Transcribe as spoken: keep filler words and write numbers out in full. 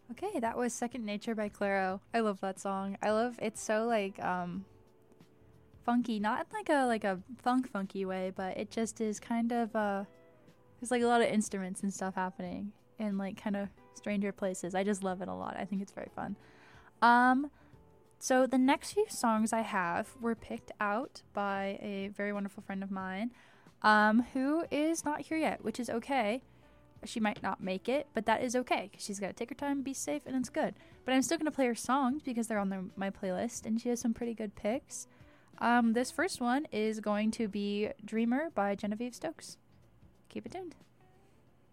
Okay, that was Second Nature by Clairo. I love that song. I love it's so like um funky, not in like a like a funk funky way, but it just is kind of uh there's like a lot of instruments and stuff happening in like kind of stranger places. I just love it a lot. I think it's very fun. Um so the next few songs I have were picked out by a very wonderful friend of mine um who is not here yet, which is okay. She might not make it, but that is okay because she's got to take her time, be safe, and it's good. But I'm still going to play her songs because they're on the, my playlist, and she has some pretty good picks. Um, this first one is going to be Dreamer by Genevieve Stokes. Keep it tuned.